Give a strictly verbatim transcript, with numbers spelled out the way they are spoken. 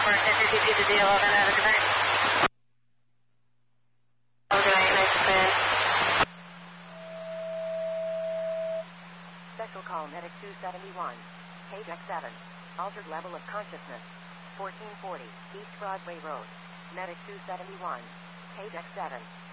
Mark, I did you the D eleven. Have a good night. Have a good night. Nice to plan. Special call Medic two seventy-one. Page X seven. Altered level of consciousness. fourteen forty East Broadway Road. Medic two seventy-one. Page X seven.